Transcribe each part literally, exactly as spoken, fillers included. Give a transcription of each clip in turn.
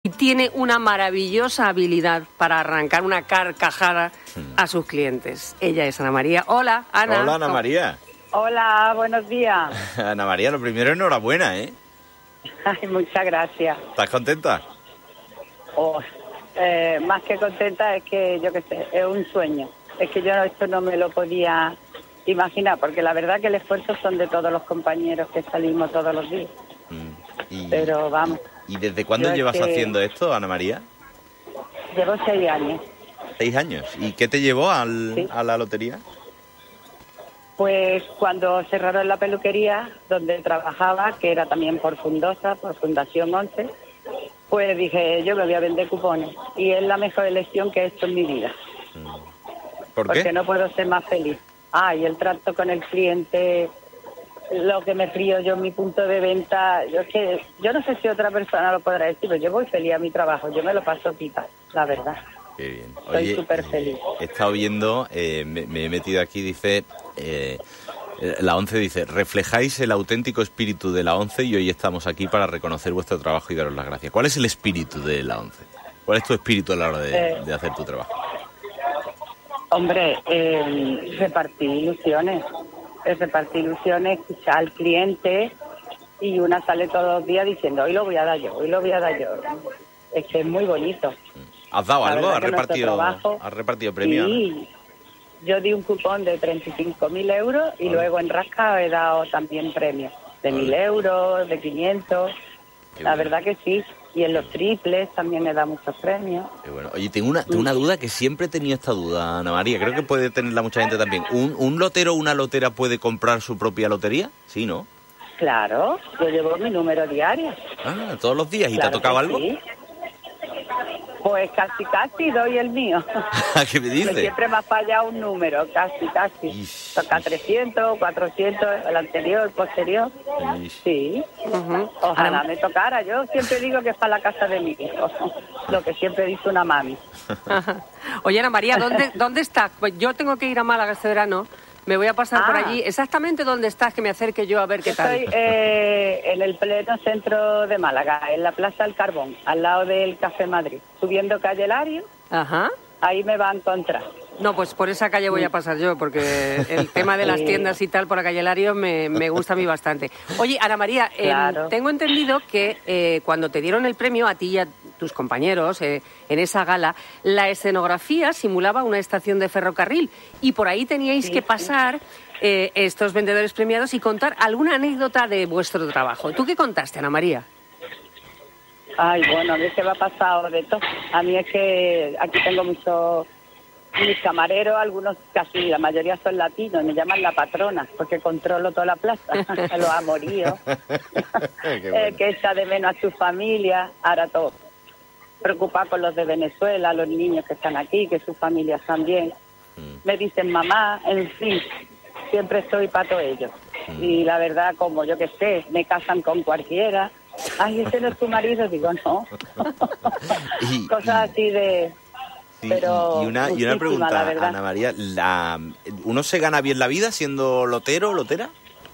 tiene una maravillosa habilidad para arrancar una carcajada a sus clientes. Ella es Ana María. Hola, Ana. Hola, Ana María. Hola, buenos días. Ana María, lo primero, enhorabuena, ¿eh? Ay, muchas gracias. ¿Estás contenta? Oh, eh, más que contenta es que, yo qué sé, es un sueño. Es que yo esto no me lo podía imaginar, porque la verdad que el esfuerzo son de todos los compañeros que salimos todos los días. Mm. Y, Pero vamos. ¿Y desde cuándo yo llevas es que haciendo esto, Ana María? Llevo seis años. ¿Seis años? ¿Y qué te llevó al, Sí. a la lotería? Pues cuando cerraron la peluquería donde trabajaba, que era también por Fundosa, por Fundación once, pues dije, yo me voy a vender cupones. Y es la mejor elección que he hecho en mi vida. ¿Por Porque qué? no puedo ser más feliz. Ah, y el trato con el cliente, lo que me frío yo en mi punto de venta, yo es que yo no sé si otra persona lo podrá decir, pero yo voy feliz a mi trabajo, yo me lo paso pipa, la verdad. Qué bien. Estoy súper feliz. He estado viendo, eh, me, me he metido aquí, dice, eh, la ONCE dice, reflejáis el auténtico espíritu de la ONCE y hoy estamos aquí para reconocer vuestro trabajo y daros las gracias. ¿Cuál es el espíritu de la ONCE? ¿Cuál es tu espíritu a la hora de, Eh, de hacer tu trabajo? Hombre, eh, repartir ilusiones, es repartir ilusiones, escuchar al cliente y una sale todos los días diciendo, hoy lo voy a dar yo, hoy lo voy a dar yo. Es que es muy bonito. ¿Has dado La algo? verdad ¿Has que nuestro repartido, trabajo- has repartido premios? ¿no? Sí, yo di un cupón de treinta y cinco mil euros y Vale. luego en Rasca he dado también premios de Vale. mil euros, de quinientos. Qué La bueno. verdad que sí. Y en los triples también he dado muchos premios. Qué bueno. Oye, tengo una, tengo una duda que siempre he tenido esta duda, Ana María. Creo que puede tenerla mucha gente también. ¿Un, un lotero o una lotera puede comprar su propia lotería? Sí, ¿no? Claro, yo llevo mi número diario. Ah, todos los días. ¿Y Claro te ha tocado que algo? sí. Pues casi, casi doy el mío. ¿Qué me Que dices? siempre me ha fallado un número, casi, casi. Ish, Toca ish. trescientos, cuatrocientos, el anterior, el posterior. Ish. Sí. Ujú. Ojalá Ana- me tocara. Yo siempre digo que es para la casa de mi hijo. Lo que siempre dice una mami. Ajá. Oye, Ana María, ¿dónde, ¿dónde estás? Pues yo tengo que ir a Málaga este verano. Me voy a pasar por Ah. allí. Exactamente dónde estás, que me acerque yo a ver qué tal. Estoy eh, en el pleno centro de Málaga, en la Plaza del Carbón, al lado del Café Madrid. Subiendo calle Lario, Ajá. ahí me va a encontrar. No, pues por esa calle voy a pasar yo, porque el tema de las Sí. tiendas y tal por la calle Lario me, me gusta a mí bastante. Oye, Ana María, eh, Claro. tengo entendido que eh, cuando te dieron el premio a ti y a tus compañeros eh, en esa gala, la escenografía simulaba una estación de ferrocarril y por ahí teníais Sí, que sí. pasar eh, estos vendedores premiados y contar alguna anécdota de vuestro trabajo. ¿Tú qué contaste, Ana María? Ay, bueno, a mí se me ha pasado de todo. A mí es que aquí tengo muchos, mis camareros, algunos casi, la mayoría son latinos, me llaman la patrona, porque controlo toda la plaza, los amoríos, Qué bueno. eh, que echa de menos a su familia, ahora todo. Preocupada con los de Venezuela, los niños que están aquí, que sus familias también. Me dicen mamá, en fin, siempre estoy para todo ello. Y la verdad, como yo que sé, me casan con cualquiera. Ay, ese no es tu marido, digo, no. Y- Cosas y- así de... Sí, pero y, y una, y una muchísima, pregunta, la verdad. Ana María. La, ¿Uno se gana bien la vida siendo lotero o lotera?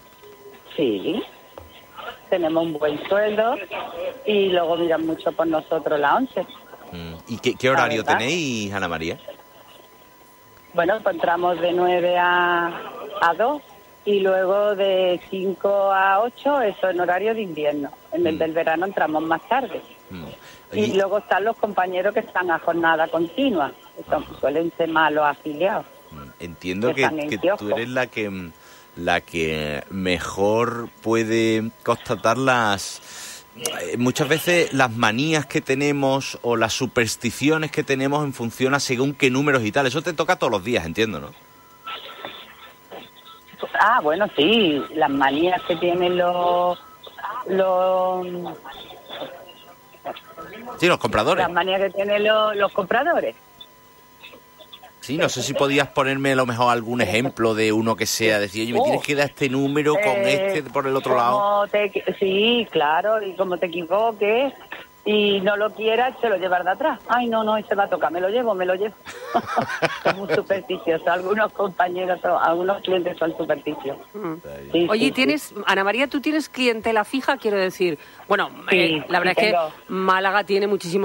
Sí, tenemos un buen sueldo y luego miran mucho por nosotros la once. Mm. ¿Y qué, qué horario verdad. tenéis, Ana María? Bueno, pues entramos de nueve a, a dos y luego de cinco a ocho, eso en horario de invierno. En el Mm. del verano entramos más tarde. Mm. Y Y- luego están los compañeros que están a jornada continua, que son- suelen ser más los afiliados. Mm, Entiendo que que, están en que kiosco. tú eres la que mm, la que mejor puede constatar las eh, muchas veces las manías que tenemos o las supersticiones que tenemos en función a según qué números y tal. Eso te toca todos los días, entiendo, ¿no? Ah, bueno, sí, las manías que tienen los... los Sí, los compradores. las manías que tienen los, los compradores. Sí, no sé si podías ponerme a lo mejor algún ejemplo de uno que sea, decir, oye, me Oh. tienes que dar este número con Eh, este por el otro lado. como te equi- sí, claro, y como te equivoques y no lo quieras, te lo llevas de atrás. Ay, no, no, ese va a tocar, me lo llevo, me lo llevo. Son muy supersticiosos. Algunos compañeros, son- algunos clientes son supersticiosos. Sí, Oye, sí, tienes, Ana María, ¿tú tienes clientela fija? Quiero decir, bueno, Sí, eh, la verdad sí es tengo. que Málaga tiene muchísimos